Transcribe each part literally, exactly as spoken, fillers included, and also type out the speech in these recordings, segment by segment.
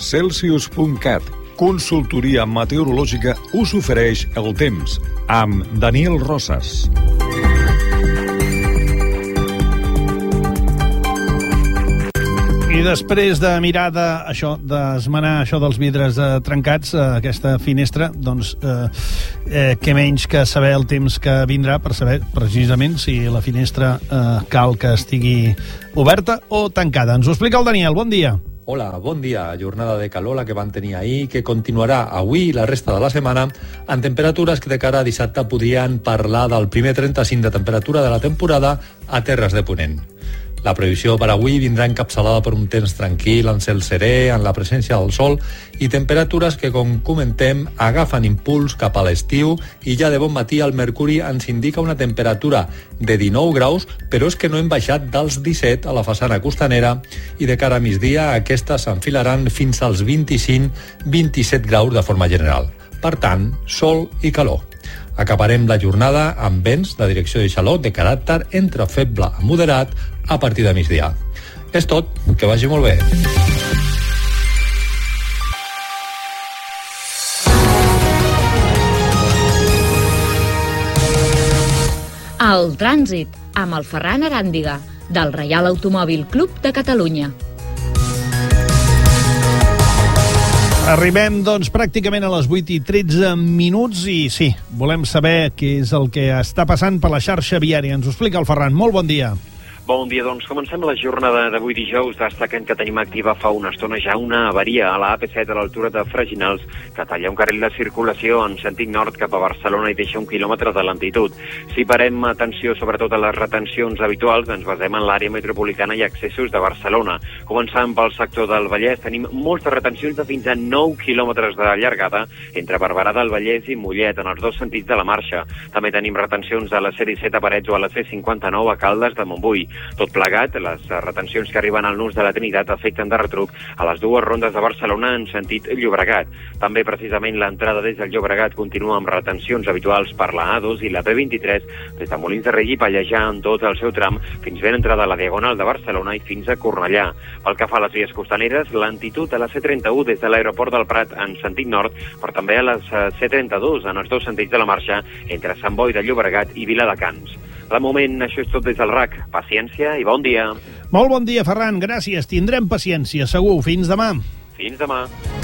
Celsius punt cat, consultoria meteorològica, us ofereix el temps amb Daniel Rosas. I després de mirar de, això, d'esmenar això dels vidres eh, trencats, eh, aquesta finestra, doncs eh, eh, què menys que saber el temps que vindrà per saber precisament si la finestra eh, cal que estigui oberta o tancada. Ens ho explica el Daniel. Bon dia. Hola, bon dia. Jornada de calor la que van tenir ahir, que continuarà avui i la resta de la setmana, amb temperatures que de cara a dissabte podrien parlar del primer trenta-cinc de temperatura de la temporada a Terres de Ponent. La previsió per avui vindrà encapçalada per un temps tranquil, en cel serè, en la presència del sol i temperatures que, com comentem, agafen impuls cap a l'estiu i ja de bon matí el mercuri ens indica una temperatura de dinou graus, però és que no hem baixat dels disset a la façana costanera i de cara a migdia aquestes s'enfilaran fins als vint-i-cinc a vint-i-set graus de forma general. Per tant, sol i calor. Acabarem la jornada amb vents de direcció de xalot de caràcter entre feble a moderat a partir de migdia. És tot, que vagi molt bé. El trànsit, amb el Ferran Aràndiga, del Reial Automòbil Club de Catalunya. Arribem, doncs, pràcticament a les vuit i tretze minuts i sí, volem saber què és el que està passant per la xarxa viària. Ens ho explica el Ferran. Molt bon dia. Bon dia, doncs comencem la jornada d'avui dijous, destacant que tenim activa fa una estona ja una avaria a la A P set a l'altura de Freginals, que talla un carril de circulació en sentit nord cap a Barcelona i deixa un quilòmetre de lentitud. Si parem atenció sobretot a les retencions habituals, ens basem en l'àrea metropolitana i accessos de Barcelona. Començant pel sector del Vallès, tenim moltes retencions de fins a nou quilòmetres de llargada entre Barberà del Vallès i Mollet, en els dos sentits de la marxa. També tenim retencions a la C disset a Parets o a la C cinquanta-nou a Caldes de Montbui. Tot plegat, les retencions que arriben al nus de la Trinitat afecten de retruc a les dues rondes de Barcelona en sentit Llobregat. També, precisament, l'entrada des del Llobregat continua amb retencions habituals per la A dos i la B vint-i-tres des de Molins de Rei i Pallejà en tot el seu tram fins ben entrada a la Diagonal de Barcelona i fins a Cornellà. Pel que fa a les vies costaneres, lentitud a la C trenta-u des de l'aeroport del Prat en sentit nord, però també a la C trenta-dos en els dos sentits de la marxa entre Sant Boi de Llobregat i Viladecans. De moment, això és tot des del R A C. Paciència i bon dia. Molt bon dia, Ferran. Gràcies. Tindrem paciència, segur. Fins demà. Fins demà.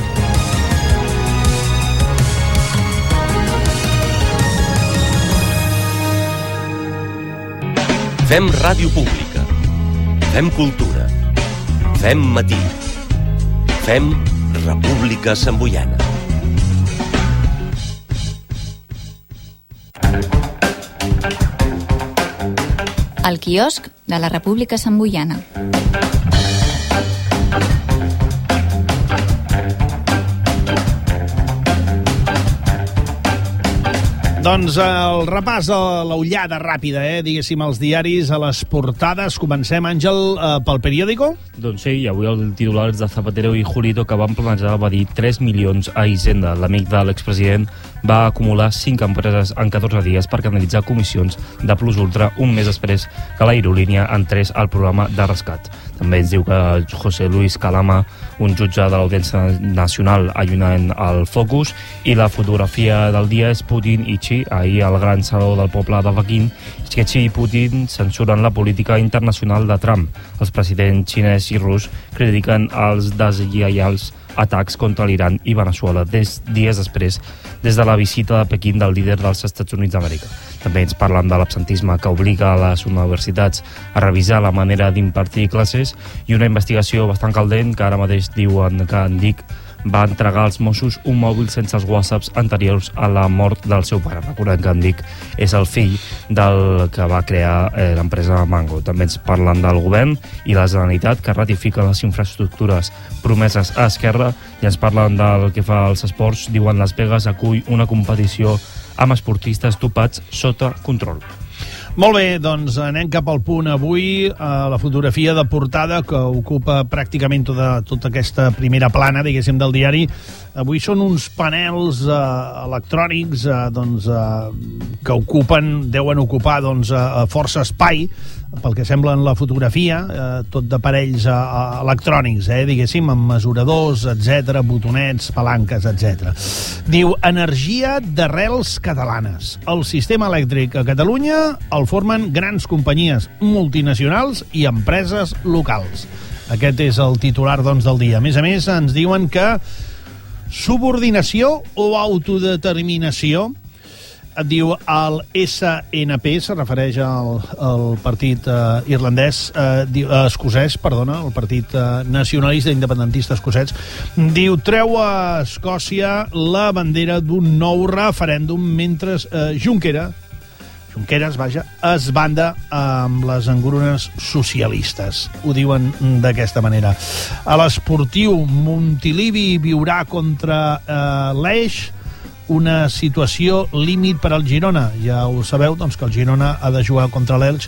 Fem ràdio pública. Fem cultura. Fem matí. Fem República Samboiana. El quiosc de la República Samboiana. Doncs el repàs a l'ullada ràpida, eh? diguéssim, als diaris, a les portades. Comencem, Àngel, eh, pel periòdico? Doncs sí, i avui el titular és de Zapatero i Julito, que van planejar va dir tres milions a Hisenda. L'amic de l'expresident va acumular cinc empreses en catorze dies per canalitzar comissions de Plus Ultra un mes després que l'aerolínia entrés al programa de rescat. També ens diu que José Luis Calama, un jutge de l'Audiència Nacional, allunant el focus, i la fotografia del dia és Putin i Xi, ahir al Gran Saló del Poble de Pequín, que Xi i Putin censuren la política internacional de Trump. Els presidents xinès i rus critiquen els deslleials atacs contra l'Iran i Venezuela des, dies després des de la visita de Pequín del líder dels Estats Units d'Amèrica. També ens parlen de l'absentisme que obliga a les universitats a revisar la manera d'impartir classes i una investigació bastant caldent que ara mateix diuen que en Dic va entregar als Mossos un mòbil sense els whatsapps anteriors a la mort del seu pare. Recordem que en Dic és el fill del que va crear eh, l'empresa Mango. També ens parlen del govern i la Generalitat, que ratifica les infraestructures promeses a Esquerra, i ens parlen del que fa als esports. Diuen Las Vegas acull una competició amb esportistes topats sota control. Molt bé, doncs anem cap al punt avui, a la fotografia de portada que ocupa pràcticament tota, tota aquesta primera plana, diguéssim, del diari. Avui són uns panels eh, electrònics eh, doncs, eh, que ocupen, deuen ocupar doncs, eh, força espai, pel que sembla en la fotografia, eh, tot d'aparells eh, electrònics, eh, diguéssim, amb mesuradors, etcètera, botonets, palanques, etcètera. Diu, energia d'arrels catalanes. El sistema elèctric a Catalunya el formen grans companyies multinacionals i empreses locals. Aquest és el titular, doncs, del dia. A més a més, ens diuen que subordinació o autodeterminació, et diu el S N P, se refereix al, al partit eh, irlandès, eh, diu, eh, escocès, perdona, el partit eh, nacionalista independentista escocès, diu, treu a Escòcia la bandera d'un nou referèndum mentre eh, Junqueras, Junqueras, vaja, es banda amb les engrunes socialistes. Ho diuen d'aquesta manera. A l'esportiu, Montilivi viurà contra eh, l'Eix, una situació límit per al Girona. Ja ho sabeu, doncs, que el Girona ha de jugar contra l'Elx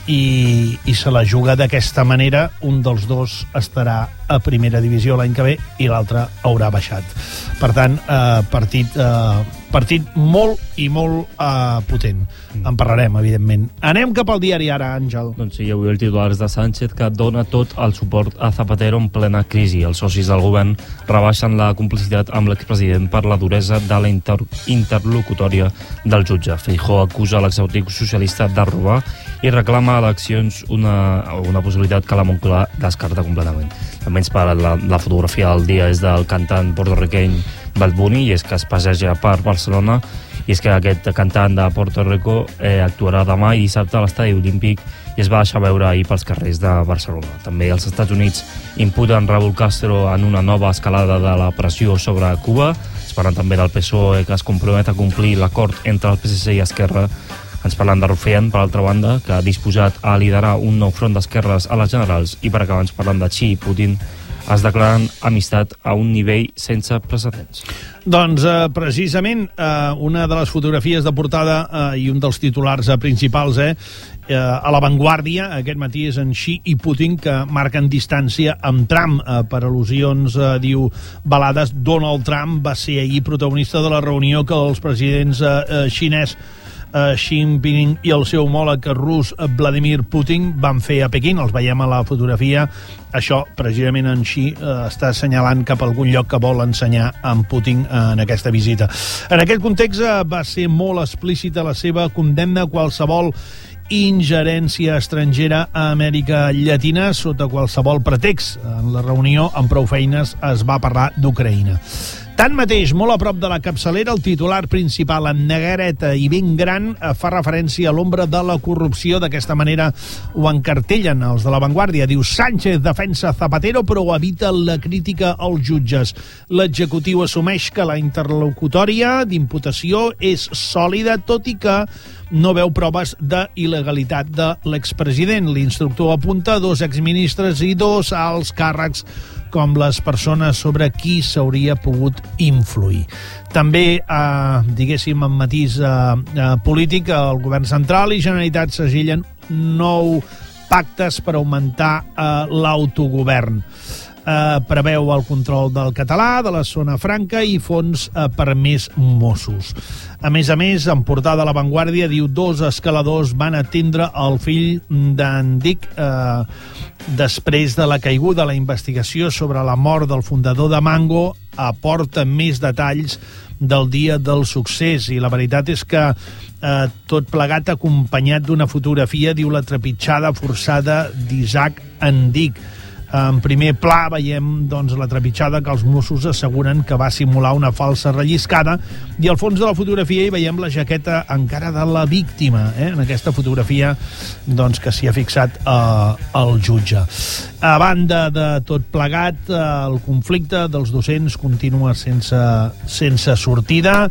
i, i se la juga d'aquesta manera. Un dels dos estarà a primera divisió l'any que ve i l'altre haurà baixat. Per tant, eh, partit, eh, partit molt i molt eh, potent. En parlarem, evidentment. Anem cap al diari ara, Àngel. Doncs sí, avui el titular és de Sánchez, que dona tot el suport a Zapatero en plena crisi. Els socis del govern rebaixen la complicitat amb l'expresident per la duresa de la inter interlocutòria del jutge. Feijóo acusa l'executiu socialista de robar i reclama eleccions, una, una possibilitat que la Moncloa descarta completament. També ens parla la, la fotografia del dia és del cantant porto-riqueny Bad Bunny, i és que es passeja per Barcelona, i és que aquest cantant de Puerto Rico eh, actuarà demà i dissabte a l'Estadi Olímpic i es va deixar veure ahir pels carrers de Barcelona. També els Estats Units imputen Raúl Castro en una nova escalada de la pressió sobre Cuba. Es parlen també del P S O E, que es compromet a complir l'acord entre el P S C i Esquerra. Ens parlen de Rufián, per altra banda, que ha disposat a liderar un nou front d'esquerres a les generals, i per acabar ens parlen de Xi i Putin, es declaren amistat a un nivell sense precedents. Doncs eh, precisament eh, una de les fotografies de portada eh, i un dels titulars eh, principals eh, eh, a l'avantguàrdia aquest matí és en Xi i Putin, que marquen distància amb Trump eh, per al·lusions, eh, diu, velades. Donald Trump va ser ahir protagonista de la reunió que els presidents eh, eh, xinès Uh, Xi Jinping i el seu homòleg rus Vladimir Putin van fer a Pequín. Els veiem a la fotografia. Això, precisament, en Xi uh, està assenyalant cap a algun lloc que vol ensenyar en Putin uh, en aquesta visita. En aquest context uh, va ser molt explícita la seva condemna a qualsevol ingerència estrangera a Amèrica Llatina sota qualsevol pretext. En la reunió, amb prou feines, es va parlar d'Ucraïna. Tanmateix, molt a prop de la capçalera, el titular principal en negreta i ben gran fa referència a l'ombra de la corrupció. D'aquesta manera ho encartellen els de l'avantguàrdia. Diu, Sánchez defensa Zapatero però evita la crítica als jutges. L'executiu assumeix que la interlocutòria d'imputació és sòlida, tot i que no veu proves d'il·legalitat de l'expresident. L'instructor apunta dos exministres i dos alts càrrecs com les persones sobre qui s'hauria pogut influir. També, eh, diguéssim, en matís eh, eh, polític, el govern central i Generalitat segellen nou pactes per augmentar eh, l'autogovern. Eh, preveu el control del català, de la zona franca i fons eh, per més Mossos. A més a més, en portada a l'avantguàrdia, diu, dos escaladors van atendre el fill d'en Dick eh, després de la caiguda. La investigació sobre la mort del fundador de Mango aporta més detalls del dia del succés, i la veritat és que eh, tot plegat acompanyat d'una fotografia, diu, la trepitjada forçada d'Isaac Endic. En primer pla veiem, doncs, la trepitjada que els Mossos asseguren que va simular una falsa relliscada, i al fons de la fotografia hi veiem la jaqueta encara de la víctima, eh? En aquesta fotografia, doncs, que s'hi ha fixat eh, el jutge. A banda de tot plegat, eh, el conflicte dels docents continua sense, sense sortida,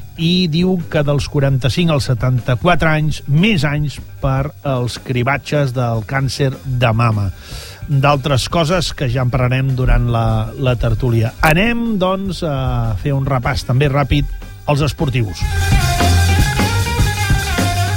i diu que dels quaranta-cinc als setanta-quatre anys, més anys per als cribatges del càncer de mama. D'altres coses que ja en parlarem durant la, la tertúlia. Anem, doncs, a fer un repàs també ràpid als esportius. I ens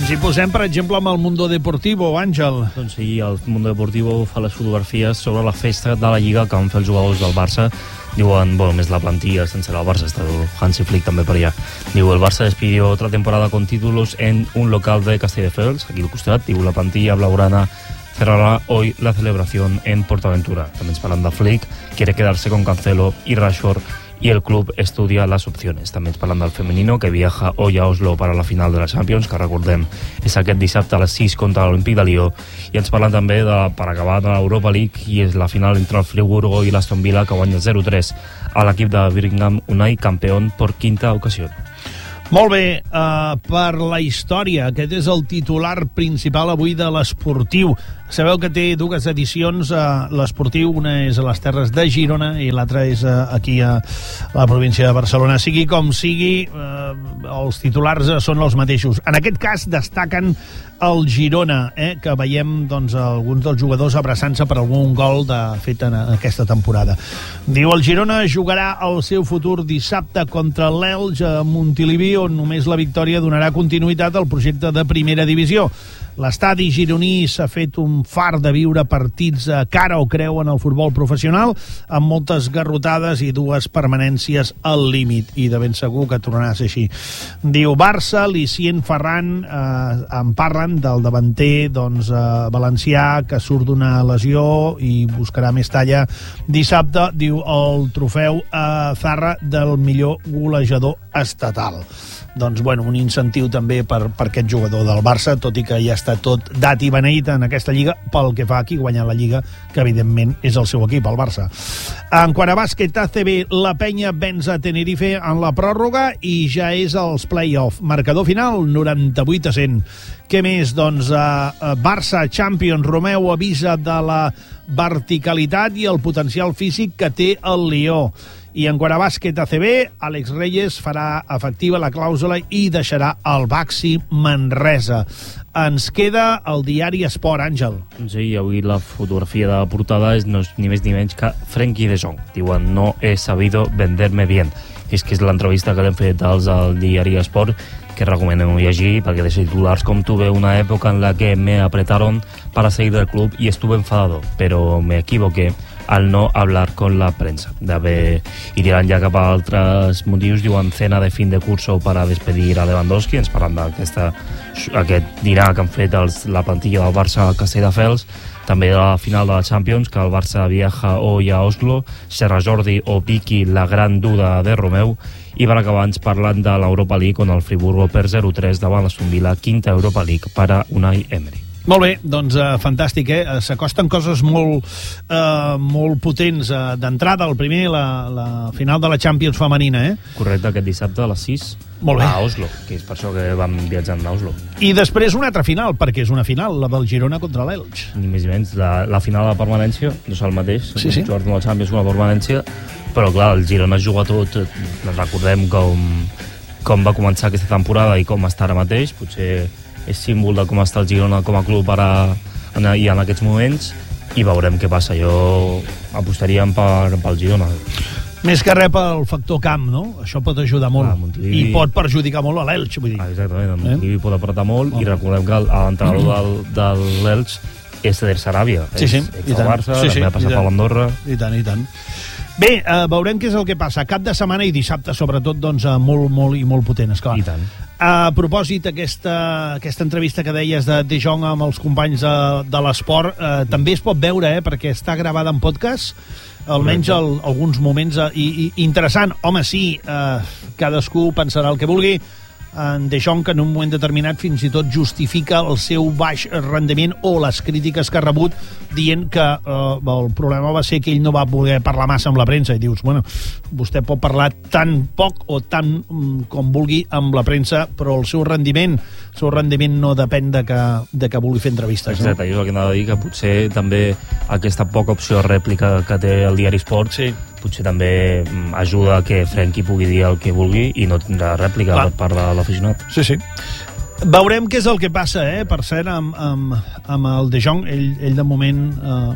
Ens hi posem, per exemple, amb el Mundo Deportivo, Àngel. Doncs sí, el Mundo Deportivo fa les fotografies sobre la festa de la Lliga que van fer els jugadors del Barça. Diuen, bueno, més la plantilla sencera del Barça, està Hansi Flick també per allà. Diu, el Barça despidió otra temporada con títulos en un local de Castelldefels, aquí al costat. Diu, la plantilla blaugrana cerrará hoy la celebración en Portaventura. També ens parlen de Flick, quiere quedarse con Cancelo y Rashford, y el club estudia las opciones. També ens parlen del femenino, que viaja hoy a Oslo para la final de la Champions, que recordem és aquest dissabte a les sis contra l'Olímpic de Lió. I ens parlen també, de, per acabar, de l'Europa League, i és la final entre el Friburgo i l'Aston Villa, que guanya zero tres a l'equip de Birmingham United, campeón por quinta ocasió. Molt bé, uh, per la història, aquest és el titular principal avui de l'Esportiu. Sabeu que té dues edicions, uh, l'Esportiu, una és a les Terres de Girona i l'altra és uh, aquí a la província de Barcelona. Sigui com sigui, uh, els titulars uh, són els mateixos. En aquest cas destaquen el Girona, eh, que veiem doncs, alguns dels jugadors abraçant-se per algun gol de, fet en aquesta temporada. Diu, el Girona jugarà el seu futur dissabte contra l'Elx a Montilivi, on només la victòria donarà continuïtat al projecte de primera divisió. L'estadi gironí s'ha fet un far de viure partits a cara o creu en el futbol professional, amb moltes garrotades i dues permanències al límit, i de ben segur que tornarà a ser així. Diu, Barça, Licient, Ferran, eh, en parlen del davanter doncs, eh, valencià, que surt d'una lesió i buscarà més talla dissabte. Diu, el trofeu a eh, Zarra del millor golejador estatal. Doncs, bueno, un incentiu també per, per aquest jugador del Barça, tot i que ja està tot dat i beneït en aquesta Lliga, pel que fa aquí guanyar la Lliga, que evidentment és el seu equip, el Barça. En quant a bàsquet, A C B, la Penya venç a Tenerife en la pròrroga i ja és als play-off. Marcador final, noranta-vuit a cent. Què més? Doncs uh, Barça Champions, Romeu avisa de la verticalitat i el potencial físic que té el Lió. I en quant a bàsquet A C B, Àlex Reyes farà efectiva la clàusula i deixarà el Baxi Manresa. Ens queda el diari Esport, Àngel. Sí, avui la fotografia de portada és no és ni més ni menys que Frenkie de Jong. Diuen, no he sabido venderme bien. És que és l'entrevista que l'hem fet als al diari Esport, que recomenem llegir, perquè de titulars com tuve una època en la que me apretaron para salir del club y estuve enfadado, pero me equivoqué al no hablar con la prensa. D'haver... I diran ja cap a altres motius, diuen cena de fin de curso para despedir a Lewandowski. Ens parlen d'aquesta aquest dinar que han fet els, la plantilla del Barça a Castelldefels, també de la final de la Champions, que el Barça viaja hoy a Oslo, Serra Jordi o Piqui, la gran duda de Romeu, i per acabar ens parlen de l'Europa League, on el Friburgo per zero tres davant l'Aston Villa, quinta Europa League per a Unai Emery. Molt bé, doncs uh, fantàstic, eh? S'acosten coses molt, uh, molt potents. Uh, D'entrada, el primer, la, la final de la Champions femenina, eh? Correcte, aquest dissabte a les sis. Molt bé. A Oslo, que és per això que vam viatjant a Oslo. I després una altra final, perquè és una final, la del Girona contra l'Elx. Ni més ni menys, la, la final de la permanència, no és el mateix, sí, sí. jugar la Champions com a permanència, però clar, el Girona juga tot, recordem com, com va començar aquesta temporada i com està ara mateix, potser és símbol de com està el Girona com a club ara en, i en aquests moments, i veurem què passa. Jo apostaríem per, pel Girona. Més que res pel factor camp, no? Això pot ajudar molt. Ah, Montilivi... I pot perjudicar molt a l'Elx, vull dir. Ah, exactament, el Montilivi eh? pot apretar molt, oh. I recordem que l'entrenador del, del l'Elx és Eder Sarabia. Sí, sí, és, és el Barça, sí, sí, també ha passat per l'Andorra. I tant, i tant. Bé, eh, veurem què és el que passa. Cap de setmana i dissabte, sobretot, doncs, molt, molt i molt potent, esclar. I tant. A propòsit, aquesta, aquesta entrevista que deies de De Jong amb els companys de, de l'esport, eh, també es pot veure, eh, perquè està gravada en podcast, almenys el, alguns moments, eh, i, i interessant. Home, sí, eh, cadascú pensarà el que vulgui. En De Jong, que en un moment determinat fins i tot justifica el seu baix rendiment o les crítiques que ha rebut, dient que eh, el problema va ser que ell no va poder parlar massa amb la premsa, i dius, bueno, vostè pot parlar tan poc o tant mm, com vulgui amb la premsa, però el seu rendiment el seu rendiment no depèn de que, de que vulgui fer entrevistes. Exacte, no? Jo és el que anava a dir, que potser també aquesta poca opció de rèplica que té el diari Esport, sí, potser també ajuda a que Frenkie pugui dir el que vulgui i no tindrà rèplica Clar. per part de l'aficionat. Sí, sí. Veurem què és el que passa, eh? Per cert, amb, amb, amb el De Jong, ell, ell de moment eh,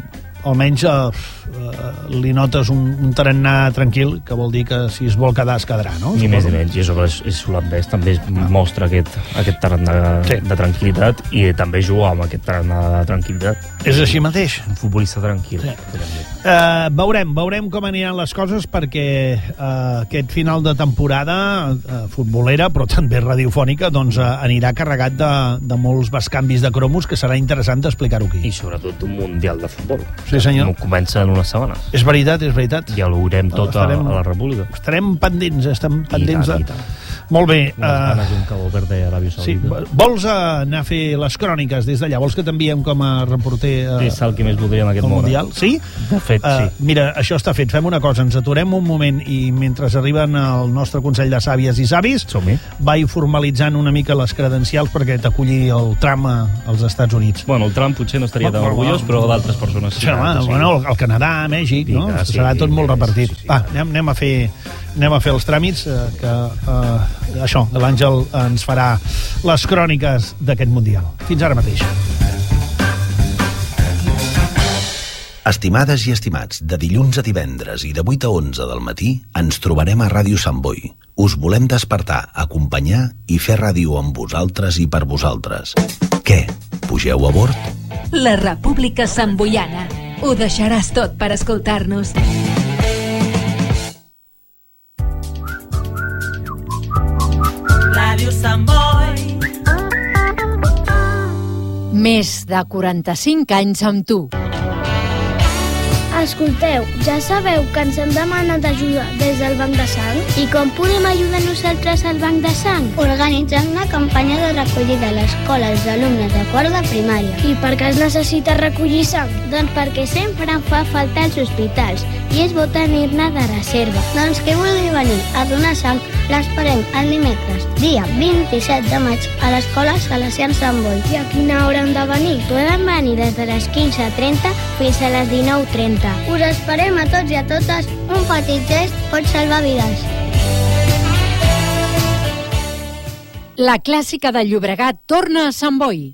almenys eh, eh, li notes un, un tarannà tranquil, que vol dir que si es vol quedar es quedarà, no? Ni més ni menys, i sobre és, és holandès també es mostra aquest, aquest tarannà Sí. de tranquil·litat, i també juga amb aquest tarannà de tranquil·litat. És així mateix. Un futbolista tranquil. Sí. Uh, veurem, veurem com aniran les coses, perquè uh, aquest final de temporada uh, futbolera, però també radiofònica, doncs uh, anirà carregat de, de molts bescanvis de cromos, que serà interessant explicar-ho aquí. I sobretot un mundial de futbol. Sí, senyor. Que comença en unes setmanes. És veritat, és veritat. Ja ho veurem tot Estarem- a, a la República. Estarem pendents, estem pendents tant, i de... tant. Molt bé. Unes ganes Uh, d'un Cabo Verde a Aràbia sí, Saudita. vols uh, anar a fer les cròniques des d'allà? Vols que t'enviem com a reporter uh, És el que més voldria en aquest al món. Mundial? Sí? De fet, Uh, sí. mira, això està fet. Fem una cosa, ens aturem un moment i mentre arriben al nostre Consell de Sàvies i Savis, Som-hi. vaig formalitzant una mica les credencials perquè t'aculli el tram a- als Estats Units. Bueno, el Trump potser no estaria tan Bueno, orgullós, però d'altres persones Sí, home, sí. bueno, el Canadà, Mèxic, no? Vinga, sí, Serà tot sí, molt sí, repartit. sí, sí. Va, anem, anem a fer anem a fer els tràmits, eh, que eh, això, l'Àngel ens farà les cròniques d'aquest Mundial. Fins ara mateix. Estimades i estimats, de dilluns a divendres i de vuit a onze del matí ens trobarem a Ràdio Sant Boi. Us volem despertar, acompanyar i fer ràdio amb vosaltres i per vosaltres. Què? Pugeu a bord? La República Samboiana. Ho deixaràs tot per escoltar-nos. Ràdio Sant Boi. Més de quaranta-cinc anys amb tu. Escolteu, ja sabeu que ens han demanat ajuda des del Banc de Sang? I com podem ajudar nosaltres al Banc de Sang? Organitzant una campanya de recollida a l'escola als alumnes de quart de primària. I per què es necessita recollir sang? Doncs perquè sempre en fa falta als hospitals i és bo tenir-ne de reserva. Doncs qui vulgui venir a donar sang, l'esperem el dimecres, dia vint-i-set de maig, a l'escola Salesians Sant Boi. I a quina hora hem de venir? Poden venir des de les quinze trenta fins a les dinou trenta. Us esperem a tots i a totes. Un petit gest pot salvar vides. La clàssica de Llobregat torna a Sant Boi.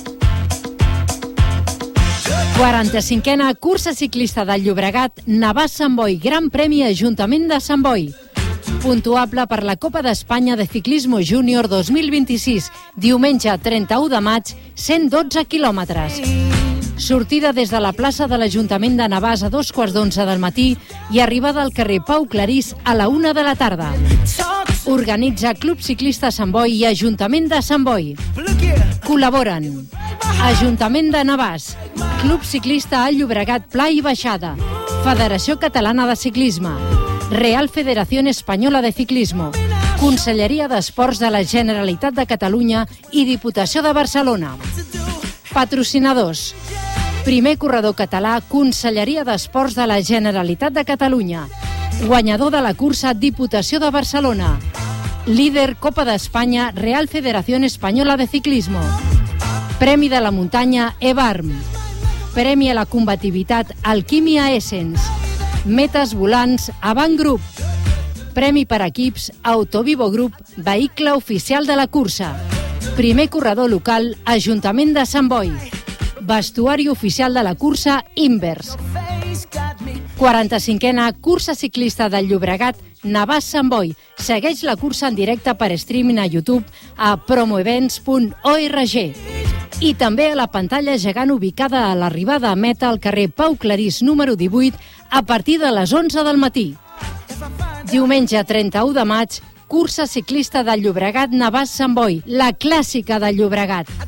quaranta-cinquena cursa ciclista del Llobregat, Navàs Sant Boi, Gran Premi Ajuntament de Sant Boi. Puntuable per la Copa d'Espanya de Ciclismo Júnior dos mil vint-i-sis, diumenge trenta-u de maig, cent dotze quilòmetres. Sortida des de la plaça de l'Ajuntament de Navàs a dos quarts d'onze del matí i arribada al carrer Pau Clarís a la una de la tarda. Organitza Club Ciclista Sant Boi i Ajuntament de Sant Boi. Col·laboren Ajuntament de Navàs, Club Ciclista al Llobregat Pla i Baixada, Federació Catalana de Ciclisme, Real Federación Española de Ciclismo, Conselleria d'Esports de la Generalitat de Catalunya i Diputació de Barcelona. Patrocinadors: primer corredor català, Conselleria d'Esports de la Generalitat de Catalunya. Guanyador de la cursa, Diputació de Barcelona. Líder Copa d'Espanya, Real Federación Española de Ciclismo. Premi de la muntanya, Evarm. Premi a la combativitat, Alquimia Essence. Metes volants, Avant Group. Premi per equips, Autovivo Group, vehicle oficial de la cursa. Primer corredor local, Ajuntament de Sant Boi. Vestuari oficial de la cursa, Invers. quaranta-cinquena cursa ciclista del Llobregat, Navàs Sant Boi. Segueix la cursa en directe per streaming a YouTube a promoevents punt org. I també a la pantalla gegant ubicada a l'arribada a meta al carrer Pau Clarís número divuit a partir de les onze del matí. Diumenge trenta-u de maig, cursa ciclista del Llobregat Navàs Sant Boi, la clàssica del Llobregat.